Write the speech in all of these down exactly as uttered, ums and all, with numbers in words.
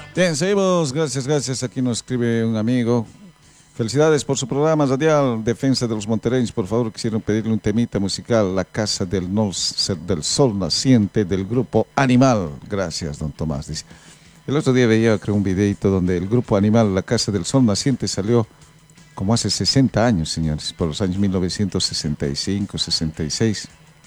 Bien, seguimos. Gracias, gracias. Aquí nos escribe un amigo. Felicidades por su programa radial, Defensa de los Montereños. Por favor, quisieron pedirle un temita musical, La Casa del, Nol, del Sol Naciente, del grupo Animal. Gracias, don Tomás. Dice. El otro día veía, creo, un videito donde el grupo Animal, La Casa del Sol Naciente, salió como hace sesenta años, señores, por los años mil novecientos sesenta y cinco, sesenta y seis.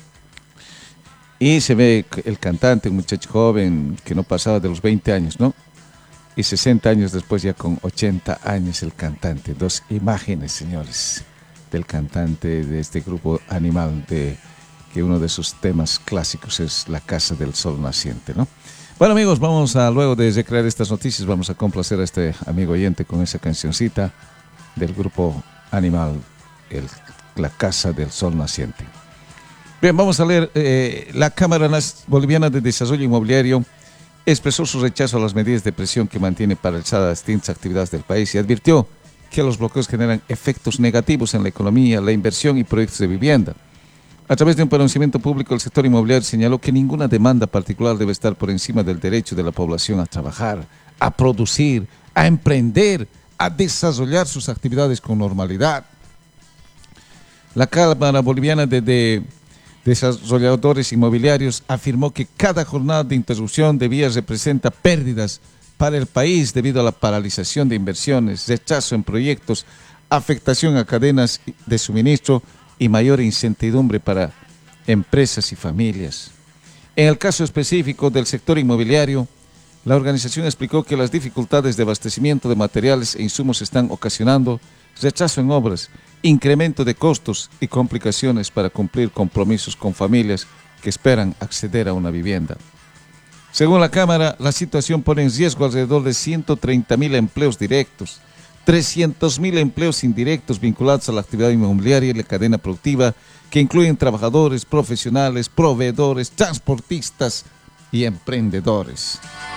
Y se ve el cantante, un muchacho joven que no pasaba de los veinte años, ¿no? Y sesenta años después, ya con ochenta años, el cantante. Dos imágenes, señores, del cantante de este grupo Animal, de que uno de sus temas clásicos es La Casa del Sol Naciente, ¿no? Bueno, amigos, vamos a, luego de recrear estas noticias, vamos a complacer a este amigo oyente con esa cancioncita del grupo Animal, el, La Casa del Sol Naciente. Bien, vamos a leer. Eh, la Cámara Boliviana de Desarrollo Inmobiliario expresó su rechazo a las medidas de presión que mantiene paralizadas distintas actividades del país y advirtió que los bloqueos generan efectos negativos en la economía, la inversión y proyectos de vivienda. A través de un pronunciamiento público, el sector inmobiliario señaló que ninguna demanda particular debe estar por encima del derecho de la población a trabajar, a producir, a emprender, a desarrollar sus actividades con normalidad. La Cámara Boliviana de, de Desarrolladores Inmobiliarios afirmó que cada jornada de interrupción de vías representa pérdidas para el país debido a la paralización de inversiones, rechazo en proyectos, afectación a cadenas de suministro y mayor incertidumbre para empresas y familias. En el caso específico del sector inmobiliario, la organización explicó que las dificultades de abastecimiento de materiales e insumos están ocasionando retraso en obras, incremento de costos y complicaciones para cumplir compromisos con familias que esperan acceder a una vivienda. Según la Cámara, la situación pone en riesgo alrededor de ciento treinta mil empleos directos, trescientos mil empleos indirectos vinculados a la actividad inmobiliaria y la cadena productiva, que incluyen trabajadores, profesionales, proveedores, transportistas y emprendedores.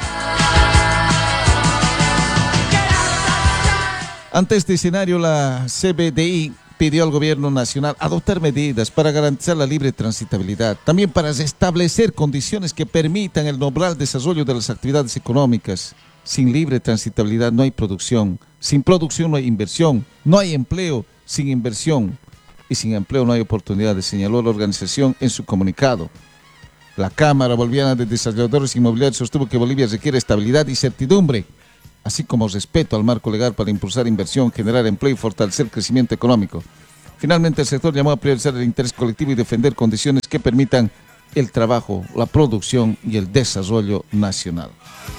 Ante este escenario, la C B D I pidió al gobierno nacional adoptar medidas para garantizar la libre transitabilidad, también para restablecer condiciones que permitan el normal desarrollo de las actividades económicas. Sin libre transitabilidad no hay producción, sin producción no hay inversión, no hay empleo, sin inversión y sin empleo no hay oportunidades, señaló la organización en su comunicado. La Cámara Boliviana de Desarrolladores Inmobiliarios sostuvo que Bolivia requiere estabilidad y certidumbre, así como respeto al marco legal para impulsar inversión, generar empleo y fortalecer el crecimiento económico. Finalmente, el sector llamó a priorizar el interés colectivo y defender condiciones que permitan el trabajo, la producción y el desarrollo nacional.